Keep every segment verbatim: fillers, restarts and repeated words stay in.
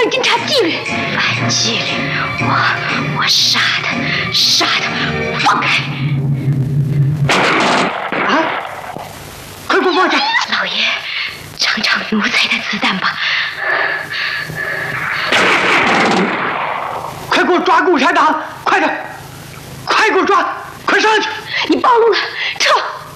反侦察纪律， 反纪律！我我杀他，杀他！放开！ 啊！快给我放下！ 老爷，尝尝奴才的子弹吧！ 快给我抓共产党！快点！快给我抓！快上去！ 你暴露了，撤！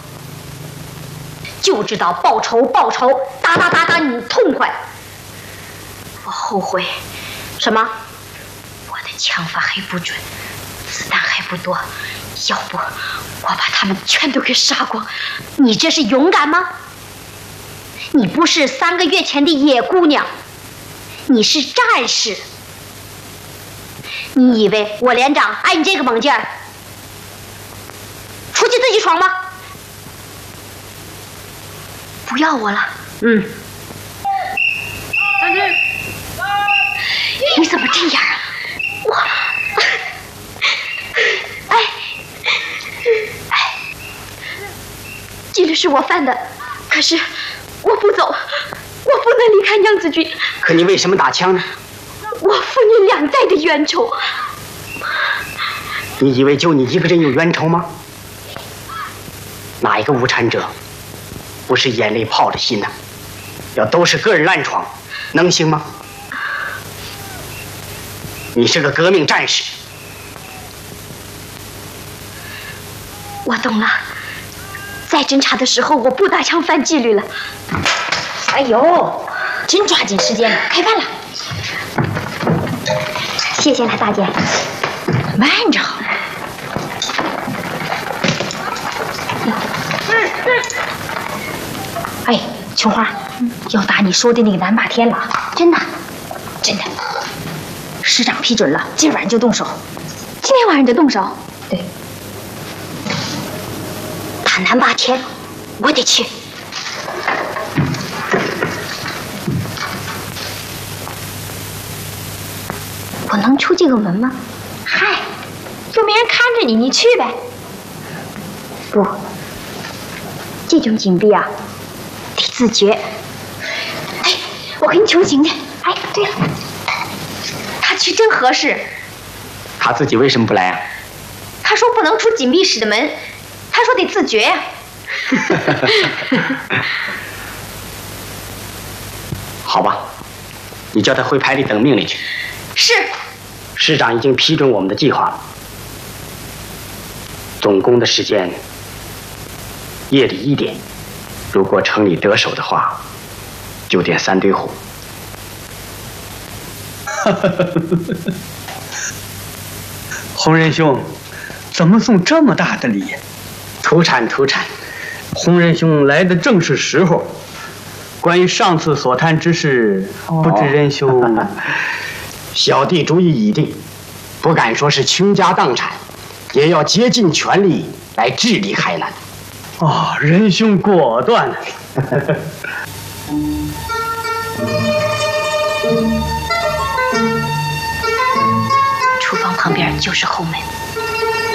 就知道报仇报仇，打打打打你痛快。我后悔，什么？我的枪法还不准，子弹还不多，要不我把他们全都给杀光。你这是勇敢吗？你不是三个月前的野姑娘，你是战士。你以为我连长爱你这个猛劲儿？出去自己闯吧！不要我了，嗯。 将军， 你怎么这样啊？我，哎，哎，纪律是我犯的，可是我不走，我不能离开娘子军。 可你为什么打枪呢？ 我父女两代的冤仇。 你以为就你一个人有冤仇吗？哪一个无产者不是眼泪泡着心呢？要都是个人乱闯，能行吗？你是个革命战士。 我懂了，在侦查的时候我不打枪犯纪律了。 哎呦，真抓紧时间了，开饭了。 谢谢了，大姐。 慢着好。哎，琼花，要打你说的那个南霸天了， 真的， 真的。师长批准了，今晚上就动手。 今天晚上就动手？ 对。 打南霸天，我得去。我能出这个门吗？ 嗨，又没人看着你，你去呗。 不，这种紧闭啊，得自觉。哎，我给你求情去。哎，对了，他去真合适。 他自己为什么不来啊？ 他说不能出紧闭室的门，他说得自觉呀、啊。 好吧，你叫他回排里等命令去。 是。 师长已经批准我们的计划了。总攻的时间夜里一点，如果城里得手的话，就点三堆火。 洪仁兄，怎么送这么大的礼？ 土产土产， 洪仁兄来的正是时候。关于上次所谈之事，哦、不知仁兄。 小弟主意已定，不敢说是倾家荡产，也要竭尽全力来治理海南。 哦，仁兄果断。 厨房旁边就是后门。